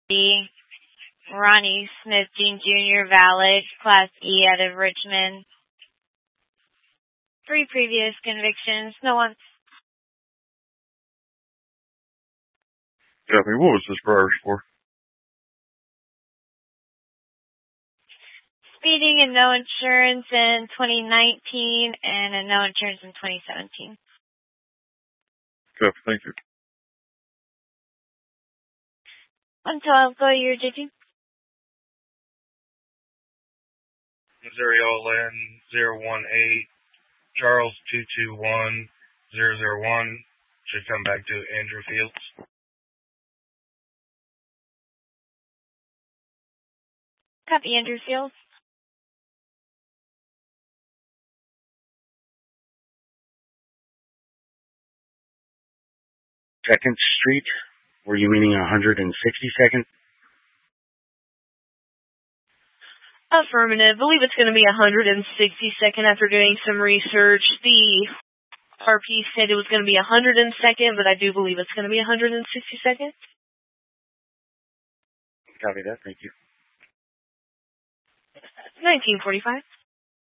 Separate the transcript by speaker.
Speaker 1: B. Ronnie Smith Dean Jr. valid, Class E out of Richmond. 3 previous convictions, no one.
Speaker 2: Copy. What was this prior for?
Speaker 1: Speeding and no insurance in 2019 and a no insurance in 2017.
Speaker 2: Copy. Thank you.
Speaker 1: Until I'll go your JT.
Speaker 3: Missouri OLN 018, Charles 221001. Should come back to Andrew Fields.
Speaker 1: Copy, Andrew Fields.
Speaker 4: Second Street. Were you meaning 162nd?
Speaker 5: Affirmative. Believe it's going to be 162nd after doing some research. The RP said it was going to be 102nd, but I do believe it's going to be 162nd.
Speaker 4: Copy that. Thank you.
Speaker 5: 1945.